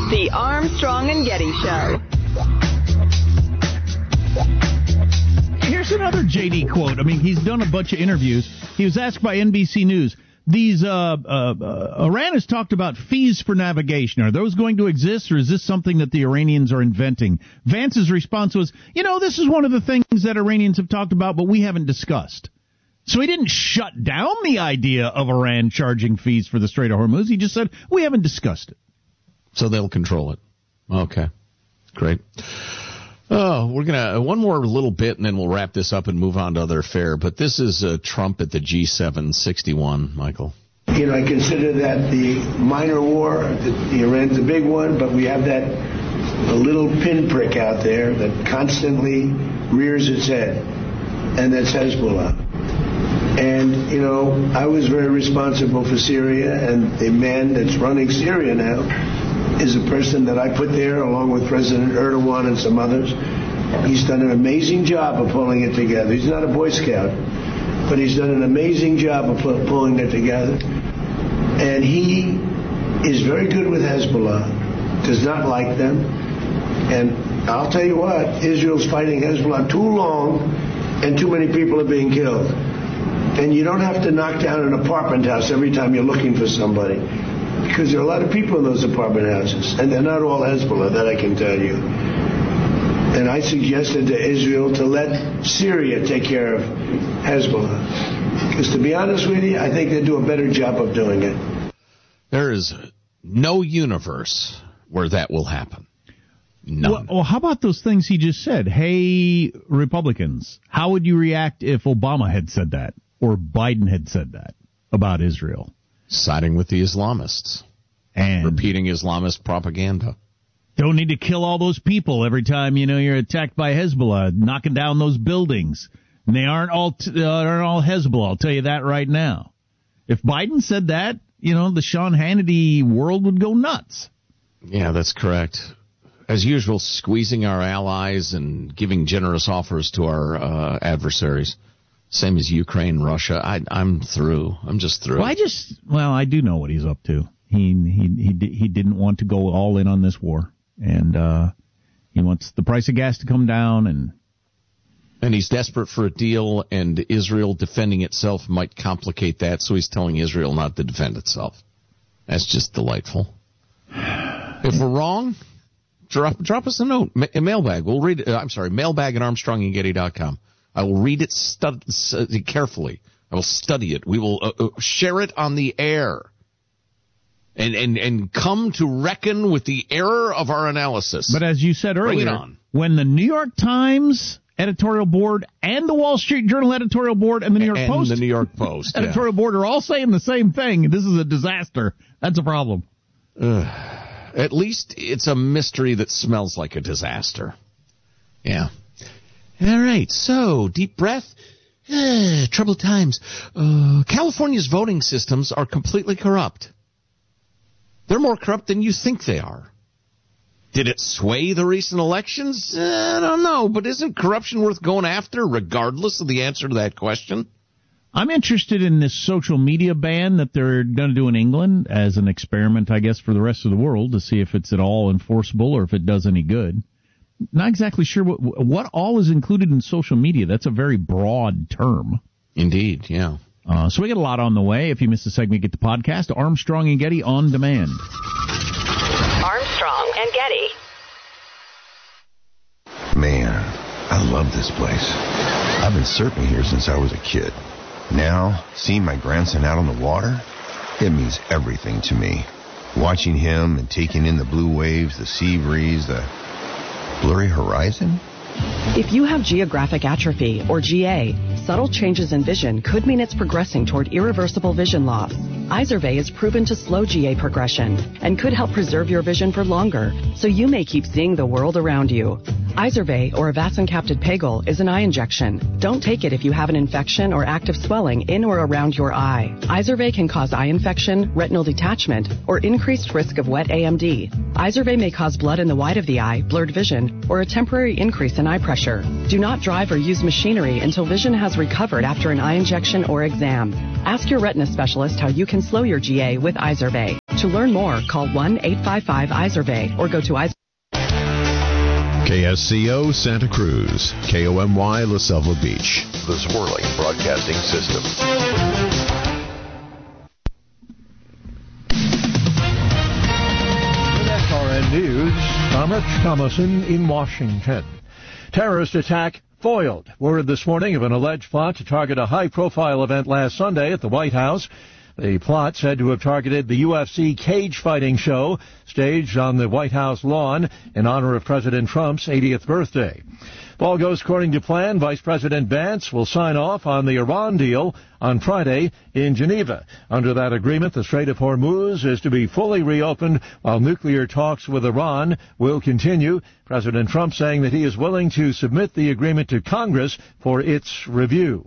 The Armstrong and Getty Show. Here's another J.D. quote. I mean, he's done a bunch of interviews. He was asked by NBC News, Iran has talked about fees for navigation. Are those going to exist, or is this something that the Iranians are inventing? Vance's response was, this is one of the things that Iranians have talked about, but we haven't discussed. So he didn't shut down the idea of Iran charging fees for the Strait of Hormuz. He just said, we haven't discussed it. So they'll control it. Okay. Great. Oh, we're going to one more little bit, and then we'll wrap this up and move on to other affair. But this is Trump at the G7 61, Michael. I consider that the minor war. Iran's a big one, but we have that little pinprick out there that constantly rears its head, and that's Hezbollah. And, I was very responsible for Syria, and the man that's running Syria now is a person that I put there along with President Erdogan and some others. He's done an amazing job of pulling it together. He's not a Boy Scout, but he's done an amazing job of pulling it together. And he is very good with Hezbollah, does not like them. And I'll tell you what, Israel's fighting Hezbollah too long, and too many people are being killed. And you don't have to knock down an apartment house every time you're looking for somebody, because there are a lot of people in those apartment houses, and they're not all Hezbollah, that I can tell you. And I suggested to Israel to let Syria take care of Hezbollah, because to be honest with you, I think they do a better job of doing it. There is no universe where that will happen. None. Well, how about those things he just said? Hey, Republicans, how would you react if Obama had said that, or Biden had said that about Israel? Siding with the Islamists. And repeating Islamist propaganda. Don't need to kill all those people every time, you're attacked by Hezbollah, knocking down those buildings. And they aren't all Hezbollah, I'll tell you that right now. If Biden said that, the Sean Hannity world would go nuts. Yeah, that's correct. As usual, squeezing our allies and giving generous offers to our adversaries. Same as Ukraine, Russia. I'm through. I'm just through. Well, I do know what he's up to. He didn't want to go all in on this war, and he wants the price of gas to come down, and he's desperate for a deal. And Israel defending itself might complicate that, so he's telling Israel not to defend itself. That's just delightful. If we're wrong, drop us a note, a mailbag. We'll read. Mailbag at ArmstrongandGetty.com. I will read it carefully. I will study it. We will share it on the air. And come to reckon with the error of our analysis. But as you said earlier, when the New York Times editorial board and the Wall Street Journal editorial board and the New York Post editorial board are all saying the same thing, this is a disaster, that's a problem. At least it's a mystery that smells like a disaster. Yeah. All right, so deep breath. Troubled times. California's voting systems are completely corrupt. They're more corrupt than you think they are. Did it sway the recent elections? I don't know, but isn't corruption worth going after regardless of the answer to that question? I'm interested in this social media ban that they're going to do in England as an experiment, I guess, for the rest of the world to see if it's at all enforceable or if it does any good. Not exactly sure what all is included in social media. That's a very broad term. Indeed, yeah. So we got a lot on the way. If you missed the segment, get the podcast, Armstrong and Getty on demand. Armstrong and Getty. Man, I love this place. I've been surfing here since I was a kid. Now, seeing my grandson out on the water, it means everything to me. Watching him and taking in the blue waves, the sea breeze, the blurry horizon. If you have geographic atrophy, or GA, subtle changes in vision could mean it's progressing toward irreversible vision loss. Izervay is proven to slow GA progression and could help preserve your vision for longer, so you may keep seeing the world around you. Izervay, or avacincaptad pegol, is an eye injection. Don't take it if you have an infection or active swelling in or around your eye. Izervay can cause eye infection, retinal detachment, or increased risk of wet AMD. Izervay may cause blood in the white of the eye, blurred vision, or a temporary increase in eye pressure. Do not drive or use machinery until vision has recovered after an eye injection or exam. Ask your retina specialist how you can slow your GA with Izervay. To learn more, call 1-855-ISERVAY or go to ISERVAY. KSCO Santa Cruz, KOMY La Selva Beach. The Swirling Broadcasting System. SRN News, I'm Rich Thomason in Washington. Terrorist attack foiled. Word this morning of an alleged plot to target a high-profile event last Sunday at the White House. The plot said to have targeted the UFC cage fighting show staged on the White House lawn in honor of President Trump's 80th birthday. If all goes according to plan, Vice President Vance will sign off on the Iran deal on Friday in Geneva. Under that agreement, the Strait of Hormuz is to be fully reopened while nuclear talks with Iran will continue. President Trump saying that he is willing to submit the agreement to Congress for its review.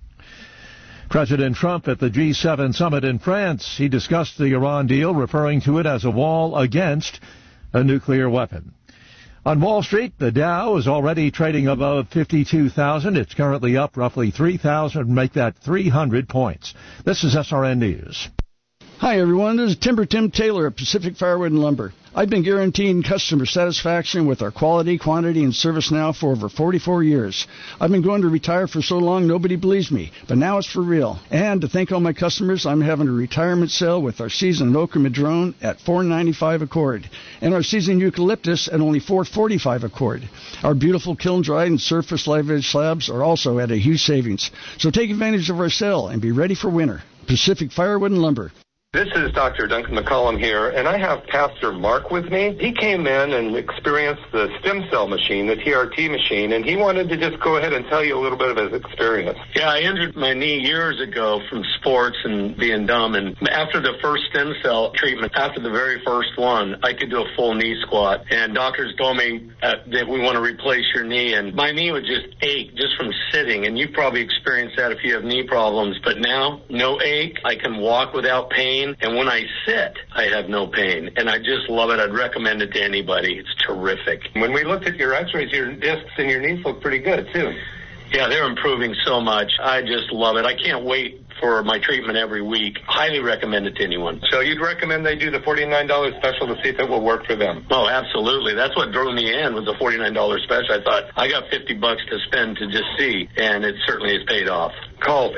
President Trump at the G7 summit in France. He discussed the Iran deal, referring to it as a wall against a nuclear weapon. On Wall Street, the Dow is already trading above 52,000. It's currently up roughly 3,000, make that 300 points. This is SRN News. Hi, everyone. This is Timber Tim Taylor of Pacific Firewood and Lumber. I've been guaranteeing customer satisfaction with our quality, quantity, and service now for over 44 years. I've been going to retire for so long nobody believes me, but now it's for real. And to thank all my customers, I'm having a retirement sale with our seasoned oak and madrone at $4.95 a cord, and our seasoned eucalyptus at only $4.45 a cord. Our beautiful kiln-dried and surface live-edge slabs are also at a huge savings. So take advantage of our sale and be ready for winter. Pacific Firewood and Lumber. This is Dr. Duncan McCollum here, and I have Pastor Mark with me. He came in and experienced the stem cell machine, the TRT machine, and he wanted to just go ahead and tell you a little bit of his experience. Yeah, I injured my knee years ago from sports and being dumb, and after the first stem cell treatment, after the very first one, I could do a full knee squat, and doctors told me that we want to replace your knee, and my knee would just ache just from sitting, and you've probably experienced that if you have knee problems, but now, no ache, I can walk without pain. And when I sit, I have no pain. And I just love it. I'd recommend it to anybody. It's terrific. When we looked at your x-rays, your discs and your knees look pretty good, too. Yeah, they're improving so much. I just love it. I can't wait for my treatment every week. Highly recommend it to anyone. So you'd recommend they do the $49 special to see if it will work for them? Oh, absolutely. That's what drew me in was the $49 special. I thought, I got $50 to spend to just see, and it certainly has paid off. Call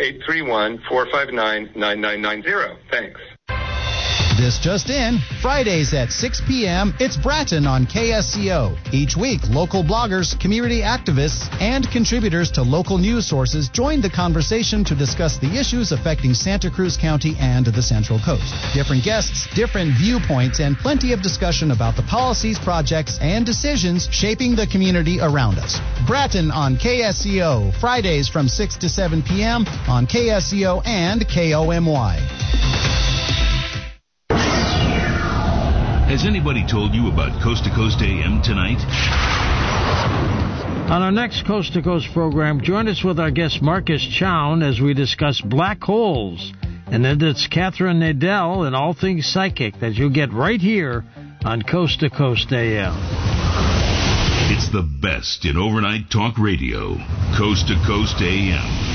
831-459-9990. Thanks. This just in, Fridays at 6 p.m., it's Bratton on KSCO. Each week, local bloggers, community activists, and contributors to local news sources join the conversation to discuss the issues affecting Santa Cruz County and the Central Coast. Different guests, different viewpoints, and plenty of discussion about the policies, projects, and decisions shaping the community around us. Bratton on KSCO, Fridays from 6 to 7 p.m. on KSCO and KOMY. Has anybody told you about Coast to Coast AM tonight? On our next Coast to Coast program, join us with our guest Marcus Chown as we discuss black holes. And then it's Catherine Nadell and all things psychic that you'll get right here on Coast to Coast AM. It's the best in overnight talk radio. Coast to Coast AM.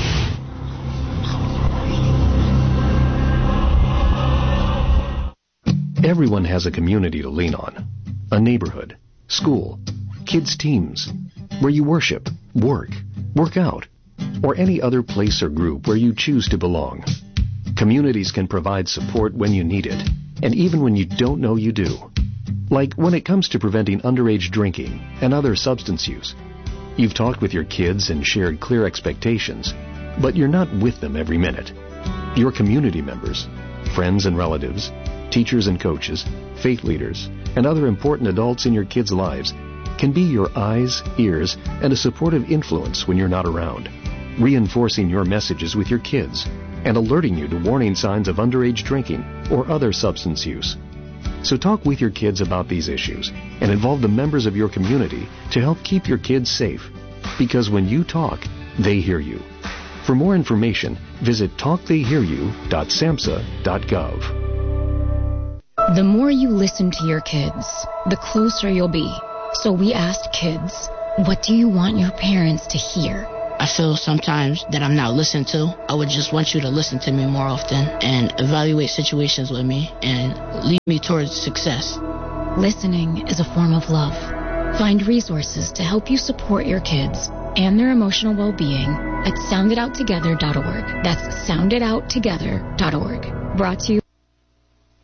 Everyone has a community to lean on. A neighborhood, school, kids' teams, where you worship, work out, or any other place or group where you choose to belong. Communities can provide support when you need it, and even when you don't know you do. Like when it comes to preventing underage drinking and other substance use. You've talked with your kids and shared clear expectations, but you're not with them every minute. Your community members, friends and relatives, teachers and coaches, faith leaders, and other important adults in your kids' lives can be your eyes, ears, and a supportive influence when you're not around, reinforcing your messages with your kids and alerting you to warning signs of underage drinking or other substance use. So talk with your kids about these issues and involve the members of your community to help keep your kids safe. Because when you talk, they hear you. For more information, visit talktheyhearyou.samhsa.gov. The more you listen to your kids, the closer you'll be. So we asked kids, what do you want your parents to hear? I feel sometimes that I'm not listened to. I would just want you to listen to me more often and evaluate situations with me and lead me towards success. Listening is a form of love. Find resources to help you support your kids and their emotional well-being at sounditouttogether.org. That's sounditouttogether.org. Brought to you